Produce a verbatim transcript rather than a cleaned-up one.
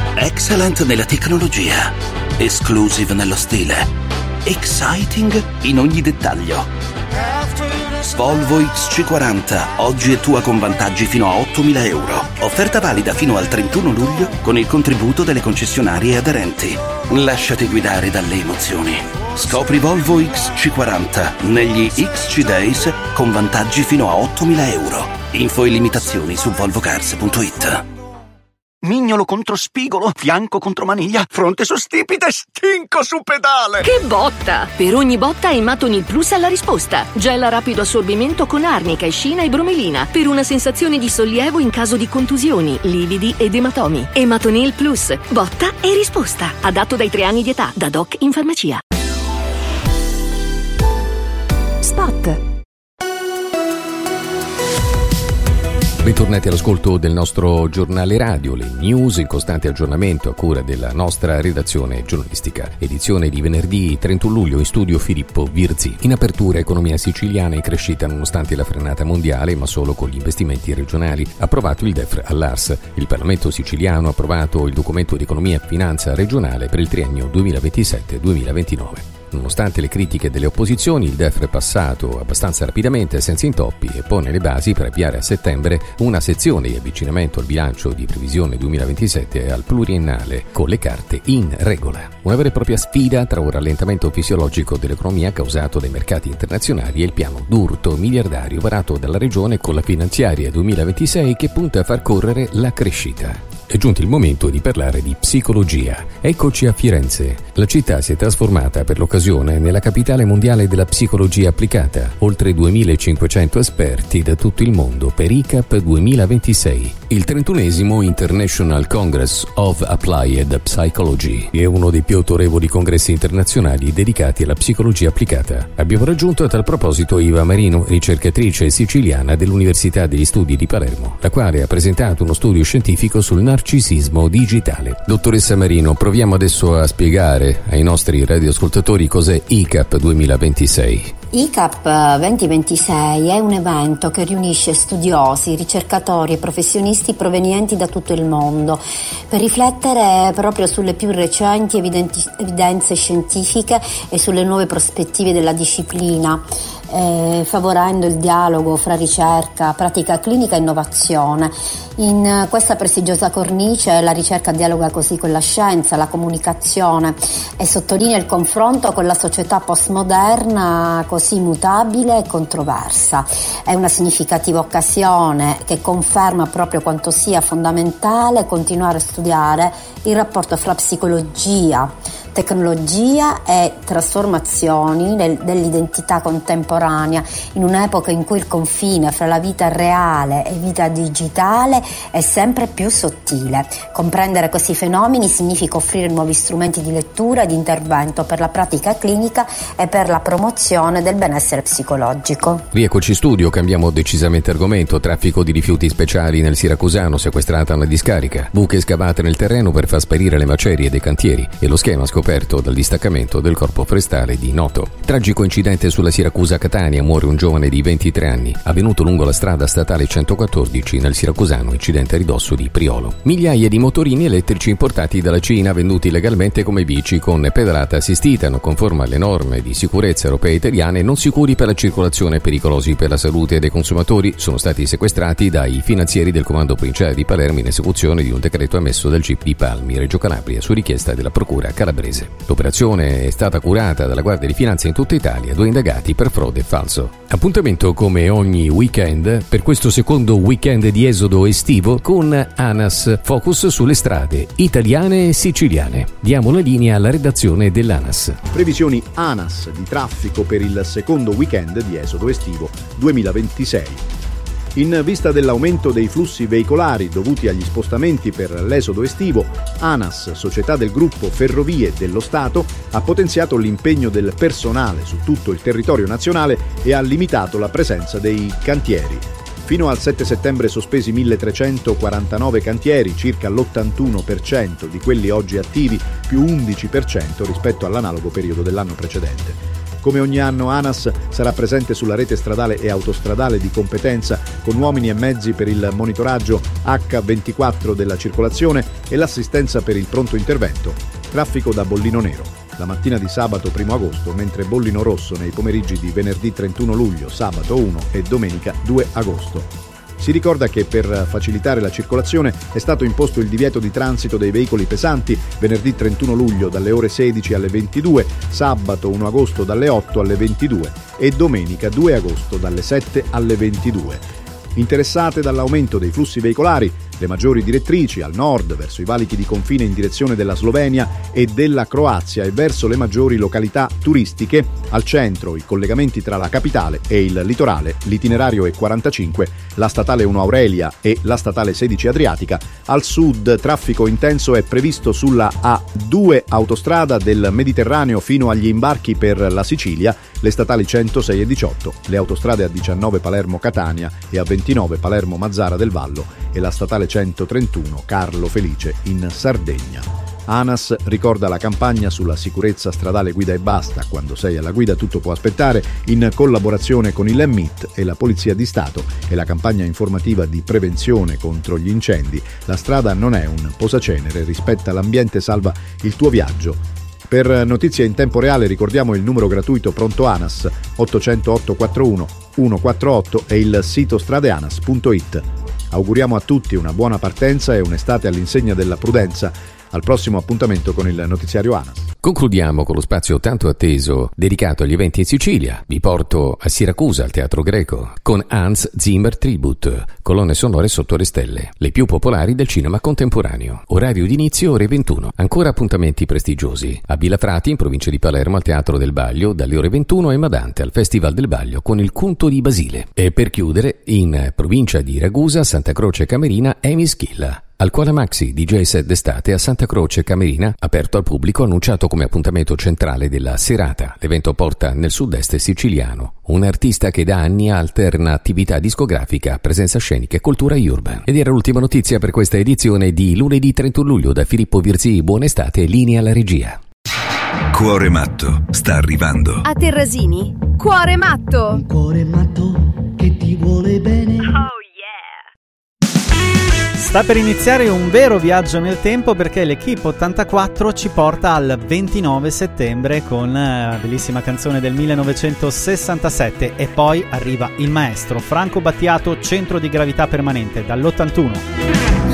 Excellent nella tecnologia, exclusive nello stile, exciting in ogni dettaglio. Volvo X C quaranta, oggi è tua con vantaggi fino a ottomila euro. Offerta valida fino al trentuno luglio con il contributo delle concessionarie aderenti. Lasciati guidare dalle emozioni. Scopri Volvo X C quaranta negli X C Days con vantaggi fino a ottomila euro. Info e limitazioni su volvocars punto it. Mignolo contro spigolo, fianco contro maniglia, fronte su stipite, stinco su pedale. Che botta! Per ogni botta Ematonil Plus ha la risposta. Gel a rapido assorbimento con arnica, escina e bromelina per una sensazione di sollievo in caso di contusioni, lividi ed ematomi. Ematonil Plus, botta e risposta. Adatto dai tre anni di età, da doc in farmacia. Spot. Bentornati all'ascolto del nostro giornale radio, le news in costante aggiornamento a cura della nostra redazione giornalistica. Edizione di venerdì trentuno luglio, in studio Filippo Virzi. In apertura, economia siciliana in crescita nonostante la frenata mondiale, ma solo con gli investimenti regionali. Approvato il D E F all'A R S. Il Parlamento siciliano ha approvato il documento di economia e finanza regionale per il triennio duemilaventisette duemilaventinove. Nonostante le critiche delle opposizioni, il D E F è passato abbastanza rapidamente, senza intoppi, e pone le basi per avviare a settembre una sezione di avvicinamento al bilancio di previsione duemilaventisette e al pluriennale con le carte in regola. Una vera e propria sfida tra un rallentamento fisiologico dell'economia causato dai mercati internazionali e il piano d'urto miliardario varato dalla regione con la finanziaria duemilaventisei che punta a far correre la crescita. È giunto il momento di parlare di psicologia. Eccoci a Firenze. La città si è trasformata per l'occasione nella capitale mondiale della psicologia applicata. Oltre duemilacinquecento esperti da tutto il mondo per I C A P duemilaventisei. Il trentunesimo International Congress of Applied Psychology è uno dei più autorevoli congressi internazionali dedicati alla psicologia applicata. Abbiamo raggiunto a tal proposito Iva Marino, ricercatrice siciliana dell'Università degli Studi di Palermo, la quale ha presentato uno studio scientifico sul narcisismo digitale. Dottoressa Marino, proviamo adesso a spiegare ai nostri radioascoltatori cos'è I C A P duemilaventisei. I C A P duemilaventisei è un evento che riunisce studiosi, ricercatori e professionisti provenienti da tutto il mondo per riflettere proprio sulle più recenti evidenti, evidenze scientifiche e sulle nuove prospettive della disciplina, eh, favorendo il dialogo fra ricerca, pratica clinica e innovazione. In questa prestigiosa cornice la ricerca dialoga così con la scienza, la comunicazione e sottolinea il confronto con la società postmoderna così mutabile e controversa. È una significativa occasione che conferma proprio quanto sia fondamentale continuare a studiare il rapporto fra psicologia, tecnologia e trasformazioni dell'identità contemporanea in un'epoca in cui il confine fra la vita reale e vita digitale è sempre più sottile. Comprendere questi fenomeni significa offrire nuovi strumenti di lettura e di intervento per la pratica clinica e per la promozione del benessere psicologico. Rieccoci in studio, cambiamo decisamente argomento. Traffico di rifiuti speciali nel Siracusano, sequestrata una discarica, buche scavate nel terreno per far sparire le macerie dei cantieri e lo schema scoperto dal distaccamento del corpo forestale di Noto. Tragico incidente sulla Siracusa-Catania, muore un giovane di ventitré anni, avvenuto lungo la strada statale centoquattordici nel Siracusano, incidente a ridosso di Priolo. Migliaia di motorini elettrici importati dalla Cina, venduti legalmente come bici con pedalata assistita, non conforme alle norme di sicurezza europee e italiane, non sicuri per la circolazione e pericolosi per la salute dei consumatori, sono stati sequestrati dai finanzieri del Comando Provinciale di Palermo in esecuzione di un decreto emesso dal G I P di Palmi, Reggio Calabria, su richiesta della Procura calabrese. L'operazione è stata curata dalla Guardia di Finanza in tutta Italia, due indagati per frode e falso. Appuntamento come ogni weekend per questo secondo weekend di esodo estivo con ANAS, focus sulle strade italiane e siciliane. Diamo la linea alla redazione dell'ANAS. Previsioni ANAS di traffico per il secondo weekend di esodo estivo duemilaventisei. In vista dell'aumento dei flussi veicolari dovuti agli spostamenti per l'esodo estivo, ANAS, società del gruppo Ferrovie dello Stato, ha potenziato l'impegno del personale su tutto il territorio nazionale e ha limitato la presenza dei cantieri. Fino al sette settembre sospesi milletrecentoquarantanove cantieri, circa l'ottantuno per cento di quelli oggi attivi, più undici per cento rispetto all'analogo periodo dell'anno precedente. Come ogni anno ANAS sarà presente sulla rete stradale e autostradale di competenza con uomini e mezzi per il monitoraggio acca ventiquattro della circolazione e l'assistenza per il pronto intervento. Traffico da bollino nero. La mattina di sabato primo agosto, mentre bollino rosso nei pomeriggi di venerdì trentuno luglio, sabato uno e domenica due agosto. Si ricorda che per facilitare la circolazione è stato imposto il divieto di transito dei veicoli pesanti venerdì trentuno luglio dalle ore sedici alle ventidue, sabato primo agosto dalle otto alle ventidue e domenica due agosto dalle sette alle ventidue. Interessate dall'aumento dei flussi veicolari, le maggiori direttrici al nord verso i valichi di confine in direzione della Slovenia e della Croazia e verso le maggiori località turistiche, al centro i collegamenti tra la capitale e il litorale, l'itinerario è quarantacinque, la statale uno Aurelia e la statale sedici Adriatica, al sud traffico intenso è previsto sulla A due autostrada del Mediterraneo fino agli imbarchi per la Sicilia, le statali centosei e diciotto, le autostrade A diciannove Palermo-Catania e A ventinove Palermo-Mazzara del Vallo e la statale centotrentuno Carlo Felice in Sardegna. ANAS ricorda la campagna sulla sicurezza stradale Guida e Basta, quando sei alla guida tutto può aspettare, in collaborazione con il M I T e la Polizia di Stato, e la campagna informativa di prevenzione contro gli incendi. La strada non è un posacenere, rispetta l'ambiente, salva il tuo viaggio. Per notizie in tempo reale ricordiamo il numero gratuito Pronto ANAS ottocento ottocentoquarantuno centoquarantotto e il sito stradeanas punto it. Auguriamo a tutti una buona partenza e un'estate all'insegna della prudenza. Al prossimo appuntamento con il notiziario ANAS. Concludiamo con lo spazio tanto atteso dedicato agli eventi in Sicilia. Vi porto a Siracusa, al Teatro Greco, con Hans Zimmer Tribute, colonne sonore sotto le stelle, le più popolari del cinema contemporaneo. Orario di inizio ore ventuno. Ancora appuntamenti prestigiosi. A Villafrati, in provincia di Palermo, al Teatro del Baglio, dalle ore ventuno, e Madante, al Festival del Baglio, con il Cunto di Basile. E per chiudere, in provincia di Ragusa, Santa Croce Camerina, Amy Schilla. Al Quale Maxi D J set d'estate a Santa Croce Camerina, aperto al pubblico, annunciato come appuntamento centrale della serata. L'evento porta nel sud-est siciliano un artista che da anni alterna attività discografica, presenza scenica e cultura urban. Ed era l'ultima notizia per questa edizione di lunedì trentuno luglio. Da Filippo Virzì, buona estate e linea alla regia. Cuore Matto sta arrivando. A Terrasini, Cuore Matto. Un cuore matto che ti vuole bene. Oh. Sta per iniziare un vero viaggio nel tempo, perché l'Equipe ottantaquattro ci porta al ventinove settembre con la bellissima canzone del millenovecentosessantasette, e poi arriva il maestro Franco Battiato, Centro di gravità permanente, dall'ottantuno.